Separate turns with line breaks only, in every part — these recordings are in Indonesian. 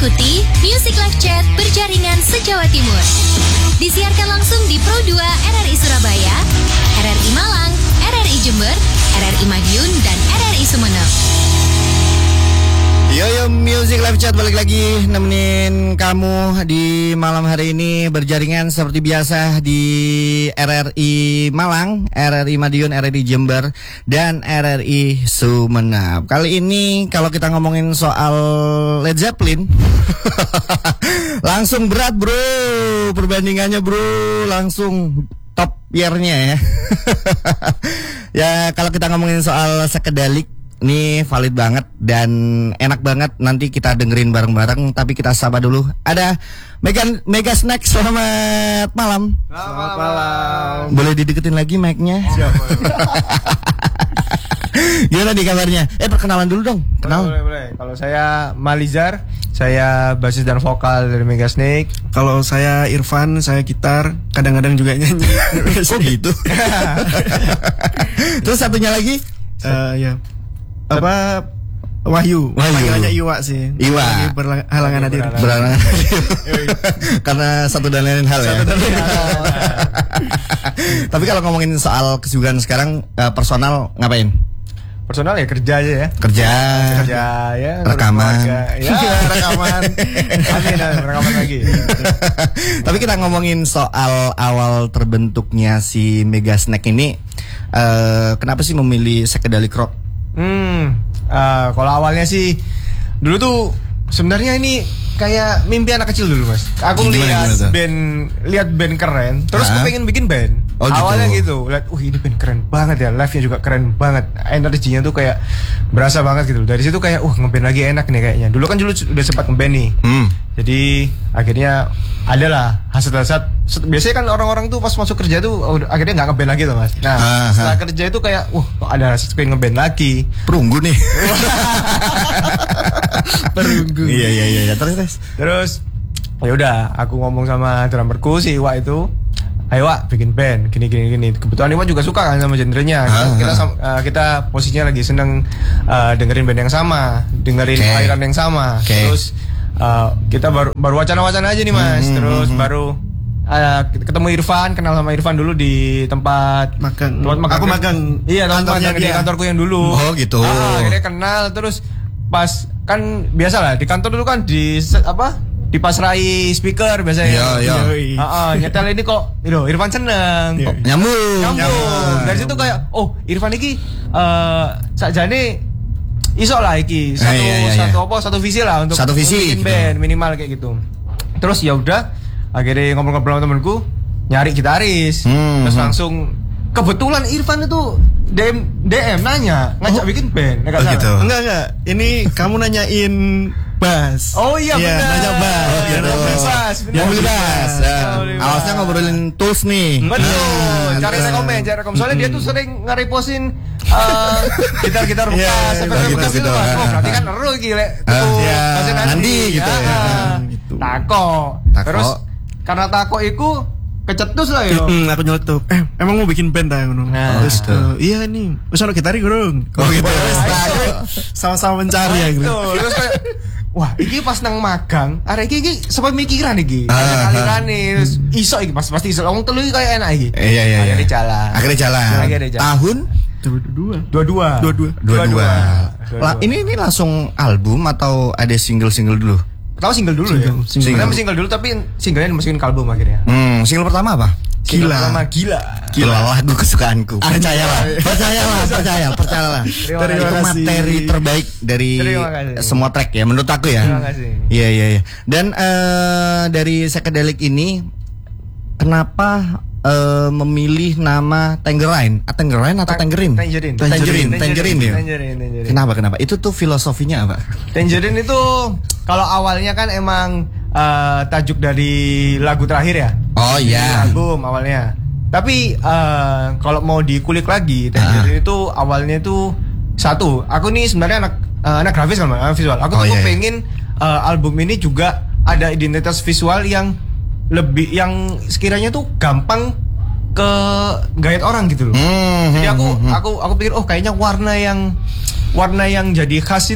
Ikuti Music Live Chat berjaringan se-Jawa Timur. Disiarkan langsung di Pro 2 RRI Surabaya, RRI Malang, RRI Jember, RRI Madiun, dan RRI Sumeneb.
Yo Music Live Chat balik lagi nemenin kamu di malam hari ini, berjaringan seperti biasa di RRI Malang, RRI Madiun, RRI Jember, dan RRI Sumeneb. Kali ini kalau kita ngomongin soal Led Zeppelin langsung berat bro, perbandingannya bro, langsung top year-nya ya. Ya kalau kita ngomongin soal psychedelic, ini valid banget dan enak banget, nanti kita dengerin bareng-bareng. Tapi kita sapa dulu, ada Mega Snack. Selamat malam.
Selamat malam.
Boleh dideketin lagi mic-nya? Gimana nih kabarnya? Perkenalan dulu dong.
Boleh. Kalau saya Malizar, saya basis dan vokal dari Mega Snake.
Kalau saya Irfan, saya gitar, kadang-kadang juga nyanyi.
Oh gitu. Terus satunya lagi?
Ya. Wahyu. Panggilannya Iwa sih.
Iwa.
Lagi berhalangan hadir.
Karena satu dan lain hal ya. Tapi kalau ngomongin soal kesibukan sekarang, personal ngapain?
Personal ya kerja aja ya.
Kerja
ya.
Rekaman.
Rekaman. Amin, rekaman lagi.
Tapi kita ngomongin soal awal terbentuknya si Mega Snack ini, kenapa sih memilih psychedelic rock?
Kalau awalnya sih dulu tuh sebenarnya ini kayak mimpi anak kecil dulu mas. Aku lihat band keren, terus aku pengen bikin band. Awalnya gitu, lihat, ini band keren banget ya, live-nya juga keren banget, energinya tuh kayak berasa banget gitu. Dari situ kayak, ngeband lagi enak nih kayaknya. Dulu udah sempat ngeband nih. Jadi akhirnya adalah hasrat. Biasanya kan orang-orang tuh pas masuk kerja tuh akhirnya nggak ngeband lagi tuh mas. Nah setelah kerja itu kayak, ada hasrat pengen ngeband lagi.
Perunggu nih.
Perunggu.
Iya.
Terus ya udah, aku ngomong sama drummerku si Iwa itu, ayo Wak bikin band gini. Kebetulan Iwa juga suka kan sama genrenya. Kita posisinya lagi seneng dengerin band yang sama, dengerin aliran yang sama. Terus kita baru wacana-wacana aja nih mas. Terus baru ketemu Irfan, kenal sama Irfan dulu di tempat magang.
Aku magang.
Iya, di kantorku yang dulu.
Oh gitu.
Akhirnya kenal. Terus pas kan biasa lah di kantor dulu kan dipasrai speaker biasanya.
Iya.
Nyetel ini kok Irfan seneng. Kok
Nyambung.
Dari situ kayak Irfan iki sakjane iso lah iki satu visi lah untuk bikin band minimal kayak gitu. Terus ya udah, akhirnya ngobrol-ngobrol sama temenku, nyari gitaris. Terus langsung kebetulan Irfan itu DM nanya ngajak bikin band.
Gitu. Enggak. Ini kamu nanyain bass.
Oh iya benar.
Nanya bass.
Yang beli bass. Awalnya ngobrolin tools nih.
Betul. Cari rekomen. Soalnya dia tuh sering nge-repostin gitar-gitar bekas. Bekas itu. Berarti kan seru gile.
Nanti gitu ya.
Tako. Terus karena tako itu kecetus lah ya.
Aku nyeletuk. Emang mau bikin band ta ngono. Terus iya nih. Wis ono gitaris gurung. Gitu. Sama-sama mencari ya gitu.
Terus kayak iki pas nang magang, arek iki sempat mikiran iki. Alirane terus iso iki pasti iso. Wong telu iki kayak enak iki.
Iya.
Akhirnya jalan.
Tahun
22.
Ini langsung album atau ada single dulu?
Pertama single dulu ya. Single dulu, tapi singlenya dimasukin ke album akhirnya.
Single pertama apa?
Gila,
lagu kesukaanku. Percayalah. Itu materi terbaik dari semua track ya, menurut aku ya.
Terima kasih.
Iya. Dan dari psychedelic ini, kenapa memilih nama Tangerine atau Tangerine? Tangerine ya. Kenapa? Itu tuh filosofinya apa?
Tangerine itu kalau awalnya kan emang tajuk dari lagu terakhir ya.
Oh iya.
Album awalnya. Tapi kalau mau dikulik lagi, Tangerine itu awalnya itu satu. Aku nih sebenarnya anak grafis kan, visual. Aku tuh pengen album ini juga ada identitas visual yang lebih, yang sekiranya tuh gampang ke gayet orang gitu loh. Jadi aku pikir kayaknya warna yang jadi khas itu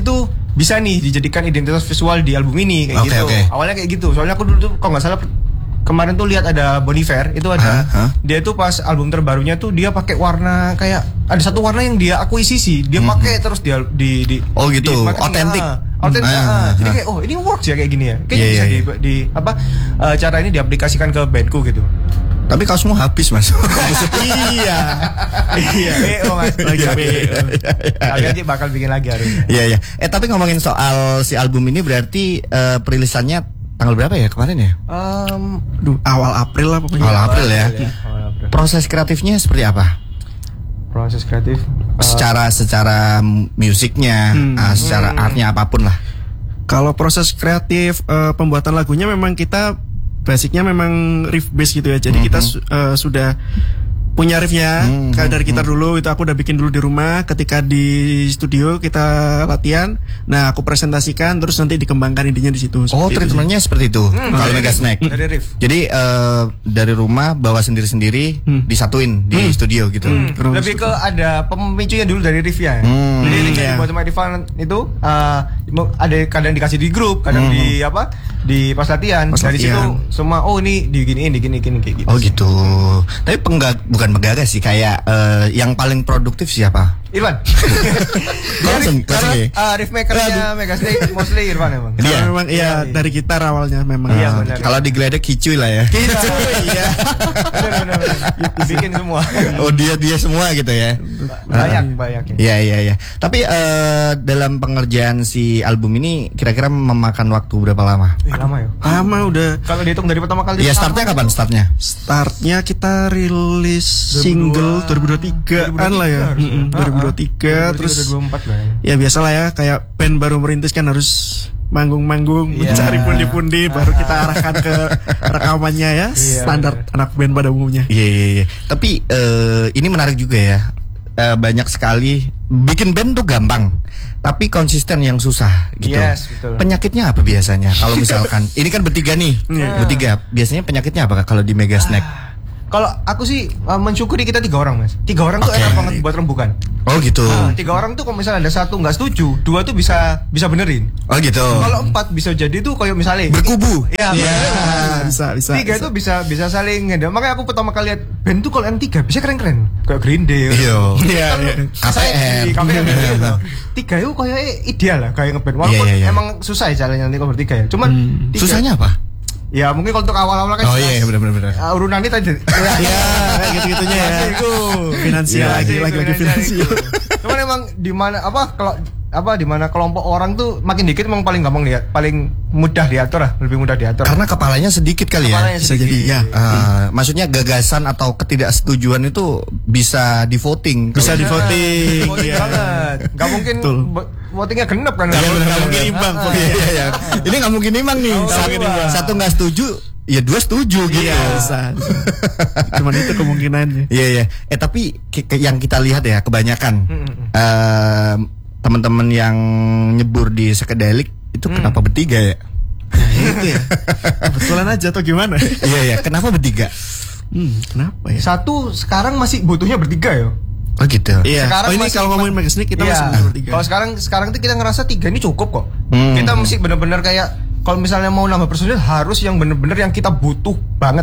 bisa nih dijadikan identitas visual di album ini kayak gitu. Awalnya kayak gitu. Soalnya aku dulu tuh kalau nggak salah kemarin tuh lihat ada Bon Iver itu ada dia tuh pas album terbarunya tuh dia pakai warna kayak ada satu warna yang dia akuisisi dia pakai terus dia di
oh gitu otentik
jadi kayak ini works ya kayak gini ya kayaknya bisa di apa cara ini diaplikasikan ke bandku gitu.
Tapi kau semua habis mas.
Iya. BO mas. Lagi nanti bakal bikin lagi harusnya.
Iya. Tapi ngomongin soal si album ini berarti perilisannya tanggal berapa ya kemarin ya?
Awal April lah pokoknya.
Awal April ya. Proses kreatifnya seperti apa?
Proses kreatif
secara musiknya, secara artnya apapun lah.
Kalau proses kreatif pembuatan lagunya memang kita basicnya memang riff bass gitu ya. Jadi kita sudah punya riffnya kayak dari gitar dulu itu aku udah bikin dulu di rumah. Ketika di studio kita latihan, nah aku presentasikan terus nanti dikembangkan idenya di situ.
Treatmentnya seperti itu. Kalau Mega Snack.
Dari riff.
Jadi dari rumah bawa sendiri-sendiri disatuin di studio gitu.
Lebih ke ada pemicunya dulu dari riffnya. Jadi riffnya buat Irfan itu ada kadang dikasih di grup, kadang di apa? Di pas latihan. Dari situ semua ini diginiin kayak gitu.
Oh gitu. Tapi bukan penggagas sih kayak yang paling produktif siapa?
Irfan. Riff makernya Mega Snack mostly Irfan emang.
Dia memang dari gitar awalnya memang.
Iya benar.
Kalau digeledek Kicuy lah ya.
Iya. Benar. Bikin semua.
Oh dia semua gitu ya.
Banyak.
Iya. Tapi dalam pengerjaan si album ini kira-kira memakan waktu berapa lama?
Lama ya.
Lama udah.
Kalau dihitung dari pertama kali.
Iya startnya kapan startnya?
Startnya kita rilis single 2023-an lah ya. 2023 terus
2024 lah
ya biasalah ya kayak band baru merintis kan harus manggung-manggung mencari pundi-pundi baru kita arahkan ke rekamannya ya standar anak band pada umumnya.
Iya. Tapi ini menarik juga ya. Banyak sekali bikin band tuh gampang tapi konsisten yang susah gitu.
Betul.
Penyakitnya apa biasanya? Kalau misalkan ini kan bertiga nih, bertiga. Biasanya penyakitnya apa kalau di Mega Snack?
Kalau aku sih mensyukuri kita 3 orang mas. 3 orang tuh enak banget buat rembukan.
Oh gitu.
3 orang tuh kalau misalnya ada 1 nggak setuju, 2 tuh bisa benerin.
Oh gitu.
Kalau 4 bisa jadi tuh kayak misalnya
berkubu.
Iya.
Bisa.
3 itu bisa saling ngedam. Makanya aku pertama kali lihat band tuh kalau yang 3 bisa keren-keren. Kayak Green Day.
Iya. KPR.
3 itu kayak ideal lah kayak ngeband. Walaupun emang susah ya caranya nanti kalau bertiga ya. Cuman
susahnya apa?
Ya mungkin kalau untuk awal-awal kan
benar.
Urunannya tadi
kayak gitu-gitunya ya. Finansial lagi finansial.
Cuman emang di mana di mana kelompok orang tuh makin dikit emang paling gampang lihat, paling mudah diatur lah, lebih mudah diatur.
Karena kepalanya sedikit kali ya.
Bisa jadi ya.
Maksudnya gagasan atau ketidaksetujuan itu bisa di voting.
Bisa di voting.
Banget. Gak mungkin votingnya genep kan.
Gak mungkin imbang. Ini gak mungkin imbang nih. Satu gak setuju, ya 2 setuju gitu.
Bisa. Cuman itu kemungkinannya.
Iya. Tapi yang kita lihat ya kebanyakan teman-teman yang nyebur di Psychedelic itu kenapa bertiga ya?
Itu ya. Kebetulan aja atau gimana?
Iya. Kenapa bertiga?
Kenapa ya?
Satu sekarang masih butuhnya bertiga ya.
Oh gitu.
Iya. Ini kalau ngomongin Mega Snack kita masih bertiga.
Kalau sekarang tuh kita ngerasa 3 ini cukup kok. Kita mesti benar-benar kayak kalau misalnya mau nambah personil harus yang benar-benar yang kita butuh banget.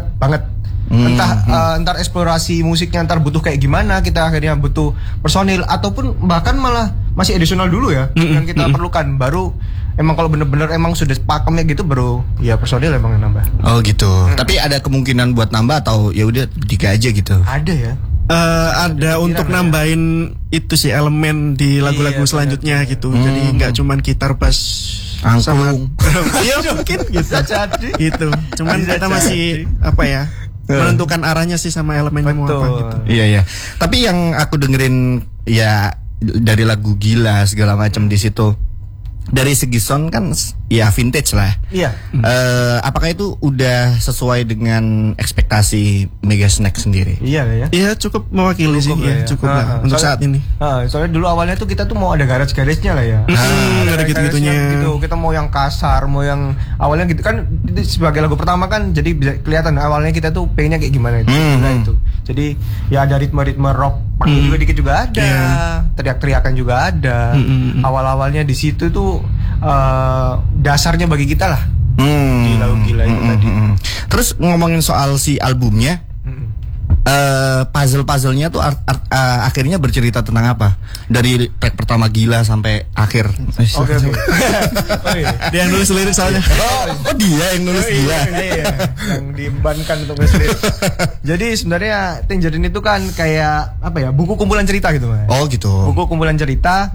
Entar eksplorasi musiknya entar butuh kayak gimana, kita akhirnya butuh personil ataupun bahkan malah masih additional dulu ya yang kita perlukan. Baru emang kalau bener-bener emang sudah pakemnya gitu baru ya personil emang yang nambah.
Oh gitu. Tapi ada kemungkinan buat nambah atau ya udah 3 aja gitu?
Ada ya.
Ada untuk nambahin itu sih elemen di lagu-lagu selanjutnya gitu. Jadi nggak cuman gitar bass
angklung.
Iya mungkin gitu. Gitu. Cuman kita masih menentukan arahnya sih sama elemennya mau apa gitu.
Iya. Tapi yang aku dengerin ya dari lagu Gila segala macam di situ. Dari segi sound kan ya vintage lah.
Iya.
Apakah itu udah sesuai dengan ekspektasi Mega Snack sendiri?
Iya ya.
Iya cukup mewakili sih ya. Cukup lah untuk saat ini.
Soalnya dulu awalnya tuh kita tuh mau ada garage-garage-nya lah ya.
Ada gitu-gitunya.
Gitu. Kita mau yang kasar, mau yang awalnya gitu kan sebagai lagu pertama kan jadi bisa kelihatan awalnya kita tuh pengennya kayak gimana itu. Itu. Jadi ya ada ritme-ritme rock juga dikit juga ada. Teriak-teriakan juga ada. Awal-awalnya di situ tuh dasarnya bagi kita lah. Di lagu Gila itu tadi.
Terus ngomongin soal si albumnya, puzzle-puzzlenya tuh akhirnya bercerita tentang apa? Dari track pertama Gila sampai akhir.
Oke.
Dia yang nulis lirik soalnya.
Oh dia yang nulis Gila.
Iya, yang diembankan untuk nulis lirik. Jadi sebenarnya Tangerine itu kan kayak apa ya? Buku kumpulan cerita gitu, Mas.
Oh gitu.
Buku kumpulan cerita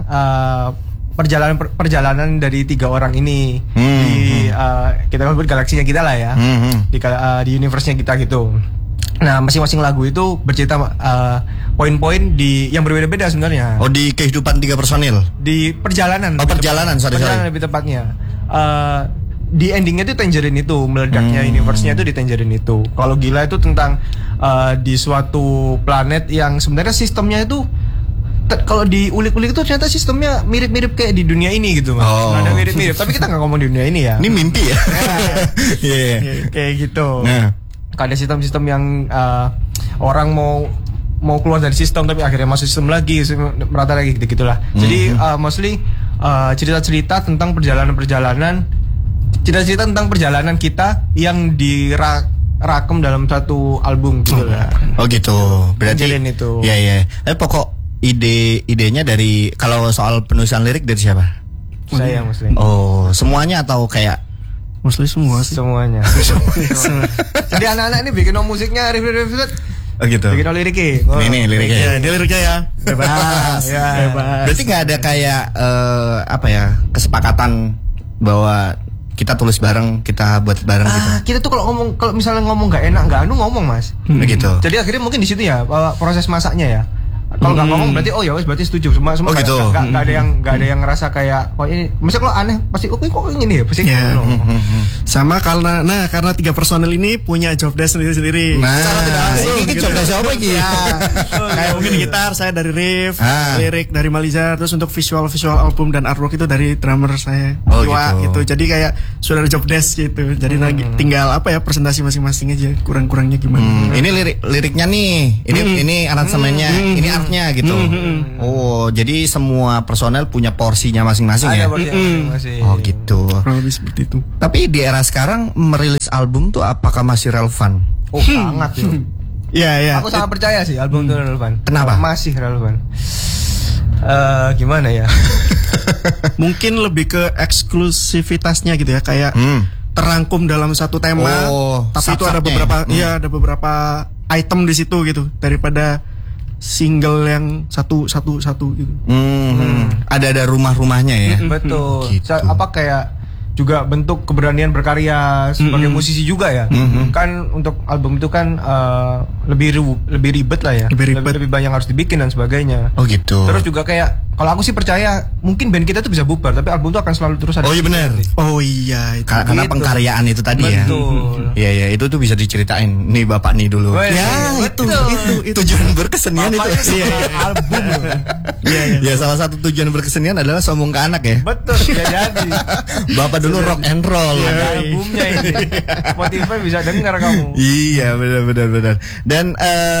perjalanan dari 3 orang ini di kita sebut galaksinya kita lah ya. Di universe-nya kita gitu. Nah, masing-masing lagu itu bercerita poin-poin yang berbeda-beda sebenarnya.
Oh, di kehidupan 3 personil.
Di perjalanan.
Oh, perjalanan, sorry.
Lebih tepatnya. Di endingnya itu Tangerine itu meledaknya universe-nya itu di Tangerine itu. Kalau Gila itu tentang di suatu planet yang sebenarnya sistemnya itu kalau diulik-ulik itu ternyata sistemnya mirip-mirip kayak di dunia ini gitu, Mas. Ada mirip-mirip, tapi kita nggak ngomong di dunia ini ya.
Ini mimpi ya.
Yeah. Kayak gitu. Ada sistem-sistem yang orang mau keluar dari sistem tapi akhirnya masuk sistem lagi, merata lagi gitu-gitulah. Jadi mostly cerita-cerita tentang perjalanan-perjalanan, cerita-cerita tentang perjalanan kita yang dirakem dalam satu album gitu lah.
Oh gitu. Berarti
itu.
Iya. Pokok idenya dari, kalau soal penulisan lirik dari siapa?
Saya Muslim.
Oh, semuanya atau kayak
Mostly semua sih.
Semuanya. Jadi anak-anak ini bikin musiknya riff.
Oh gitu.
Bikin liriknya.
Ini liriknya.
Ya, dia liriknya ya. Bebas. Bebas.
Berarti nggak ada kayak kesepakatan bahwa kita tulis bareng, kita buat bareng gitu.
Kita tuh kalau misalnya ngomong nggak enak, ngomong, Mas.
Begitu.
Jadi akhirnya mungkin di situ ya proses masaknya ya. Kalau nggak ngomong berarti berarti setuju semua
gitu.
Nggak ada yang ngerasa kayak ini maksudnya kalau aneh pasti kok ini ya pasti
sama karena 3 personel ini punya job desk sendiri.
Secara tidak langsung ini job desk apa gitu ya.
Kayak mungkin gitar saya dari riff, lirik dari Maliza, terus untuk visual album dan artwork itu dari drummer saya. Gitu. Jadi kayak sudah ada job desk gitu. Jadi tinggal presentasi masing-masing aja kurang-kurangnya gimana.
Ini liriknya nih. Ini aransemennya, ini artnya gitu. Oh, jadi semua personel punya porsinya masing-masing ya. Oh gitu.
Kurang lebih seperti itu.
Tapi di era sekarang merilis album tuh apakah masih relevan?
Oh, sangat ya.
Iya.
Aku sangat percaya sih album itu relevan.
Kenapa?
Masih relevan. Gimana ya?
Mungkin lebih ke eksklusivitasnya gitu ya, kayak terangkum dalam satu tema. Tapi itu ada beberapa item di situ gitu daripada single yang satu gitu.
Ada rumah-rumahnya ya.
Betul.
Gitu.
Kayak juga bentuk keberanian berkarya sebagai musisi juga ya. Kan untuk album itu kan lebih ribet lah ya. Lebih banyak harus dibikin dan sebagainya.
Oh gitu.
Terus juga kayak kalau aku sih percaya mungkin band kita tuh bisa bubar tapi album itu akan selalu terus ada.
Oh iya benar.
Oh iya itu.
Karena pengkaryaan itu tadi ya.
Betul.
Iya itu tuh bisa diceritain. Nih Bapak nih dulu.
Itu
tujuan berkesenian itu.
Iya, album.
Ya salah satu tujuan berkesenian adalah sombong ke anak ya.
Betul, ya jadi.
Bapak dulu rock and roll.
Ada albumnya ini. Spotify bisa dengar kamu.
Iya, benar. Dan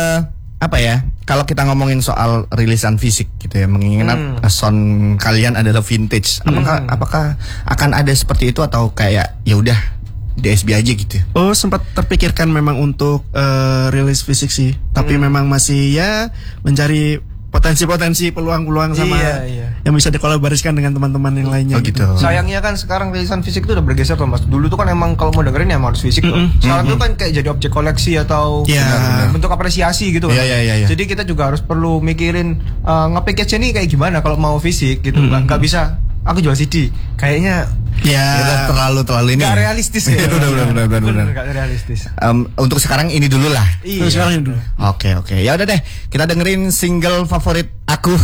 kalau kita ngomongin soal rilisan fisik gitu ya, mengingat sound kalian adalah vintage. Apakah akan ada seperti itu atau kayak ya udah DSB aja gitu?
Oh, sempat terpikirkan memang untuk rilis fisik sih, tapi memang masih ya mencari potensi peluang-peluang sama yang bisa dikolaborasikan dengan teman-teman yang lainnya.
Oh gitu.
Sayangnya kan sekarang rilisan fisik itu udah bergeser tuh Mas. Dulu tuh kan emang kalau mau dengerin ya harus fisik tuh. Sekarang tuh kan kayak jadi objek koleksi atau bentuk apresiasi gitu kan. Jadi kita juga harus perlu mikirin nge-package nih kayak gimana kalau mau fisik gitu. Nggak bisa aku jual CD. Kayaknya
terlalu ini.
Gak realistis ya.
Benar.
Gak realistis.
Untuk sekarang ini dulu lah.
Iya.
Sekarang ini dulu.
Oke. Ya udah deh, kita dengerin single favorit aku.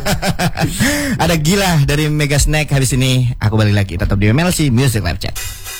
Ada Gila dari Mega Snack. Habis ini aku balik lagi tetap di MLC Music Live Chat.